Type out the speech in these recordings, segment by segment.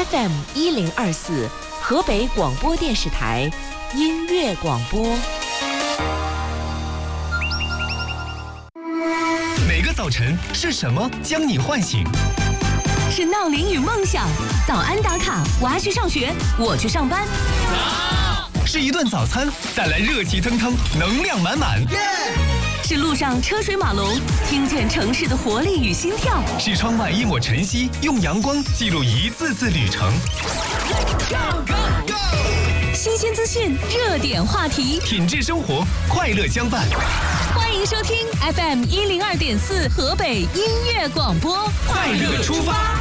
FM1024，河北广播电视台音乐广播。 每个早晨是什么将你唤醒？ 是闹铃与梦想，早安打卡，娃去上学，我去上班。 是一顿早餐带来热气腾腾、能量满满。 是路上车水马龙，听见城市的活力与心跳。 是窗外一抹晨曦，用阳光记录一次次旅程。Go go go！ 新鲜资讯，热点话题， 品质生活，快乐相伴。 欢迎收听 FM102.4 河北音乐广播， 快乐出发。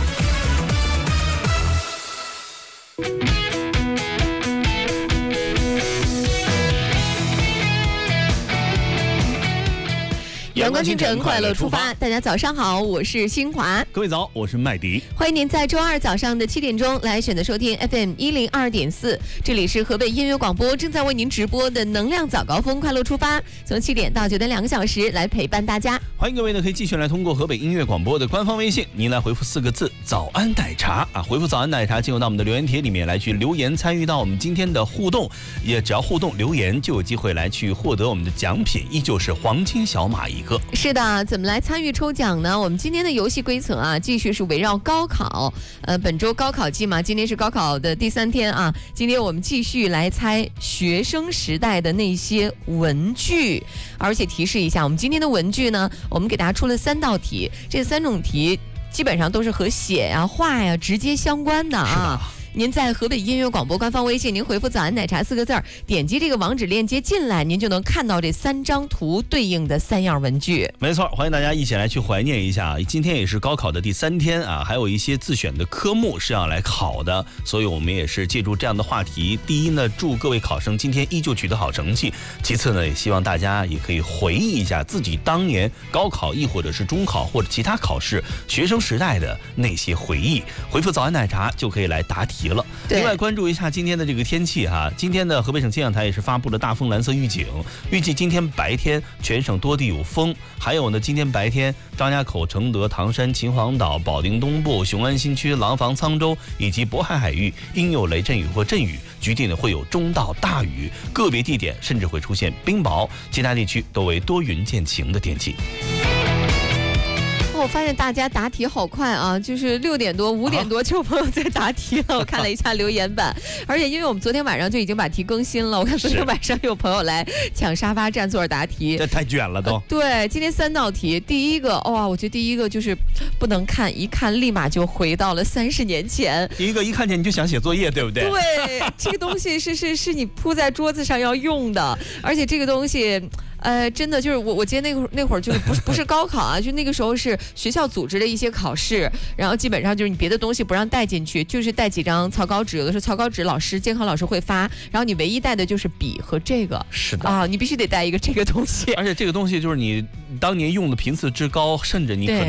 阳光清晨，快乐出发。大家早上好，我是新华。 各位早，我是麦迪。 欢迎您在周二早上的7点钟来选择收听 FM102.4，这里是河北音乐广播正在为您直播的能量早高峰快乐出发，从7点到9点2个小时来陪伴大家。 欢迎各位呢，可以继续来通过河北音乐广播的官方微信，您来回复4个字“早安奶茶”啊，回复“早安奶茶”进入到我们的留言帖里面来去留言，参与到我们今天的互动，也只要互动留言就有机会来去获得我们的奖品，依旧是黄金小马一个。 是的，怎么来参与抽奖呢？我们今天的游戏规则啊，继续是围绕高考。本周高考季嘛，今天是高考的第3天啊。今天我们继续来猜学生时代的那些文具，而且提示一下，我们今天的文具呢，我们给大家出了3道题，这3种题基本上都是和写呀、画呀直接相关的啊。您在河北音乐广播官方微信，您回复“早安奶茶”4个字，点击这个网址链接进来，您就能看到这3张图对应的3样文具。 没错，欢迎大家一起来去怀念一下，今天也是高考的第3天啊，还有一些自选的科目是要来考的，所以我们也是借助这样的话题，第一呢，祝各位考生今天依旧取得好成绩；其次呢，也希望大家也可以回忆一下自己当年高考，亦或者是中考或者其他考试学生时代的那些回忆。回复“早安奶茶”就可以来答题了。另外关注一下今天的这个天气哈，今天的河北省气象台也是发布了大风蓝色预警，预计今天白天全省多地有风，还有呢，今天白天张家口、承德、唐山、秦皇岛、保定东部、雄安新区、廊坊、沧州以及渤海海域应有雷阵雨或阵雨，局地呢会有中到大雨，个别地点甚至会出现冰雹，其他地区都为多云见晴的天气。 我发现大家答题好快啊，就是6点多、5点多就有朋友在答题了。我看了一下留言板，而且因为我们昨天晚上就已经把题更新了，我看昨天晚上有朋友来抢沙发占座答题， 这太卷了都。 对，今天3道题，第一个哇，我觉得第一个就是不能看，一看立马就回到了30年前。 第一个一看见你就想写作业，对不对？ 对，这个东西是你铺在桌子上要用的，而且这个东西。真的就是我记得那会儿就是不是高考啊，就那个时候是学校组织的一些考试，然后基本上就是你别的东西不让带进去，就是带几张草稿纸，有的时候草稿纸监考老师会发，然后你唯一带的就是笔和这个。 是的啊，你必须得带一个这个东西， 而且这个东西就是你当年用的频次之高，甚至你可